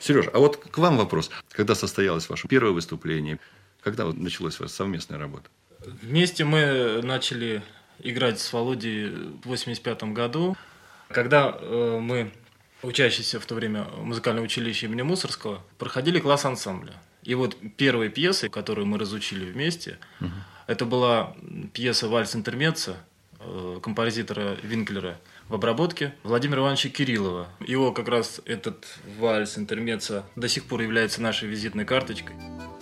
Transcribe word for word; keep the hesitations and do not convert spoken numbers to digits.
Сереж, а вот к вам вопрос. Когда состоялось ваше первое выступление? Когда вот началась ваша совместная работа? Вместе мы начали играть с Володей в восемьдесят пятом году, когда э, мы, учащиеся в то время музыкального училища имени Мусорского, проходили класс ансамбля. И вот первой пьесой, которую мы разучили вместе, угу. это была пьеса «Вальс-интермеццо» э, композитора Винклера в обработке Владимира Ивановича Кириллова. Его как раз этот вальс-интермеццо до сих пор является нашей визитной карточкой.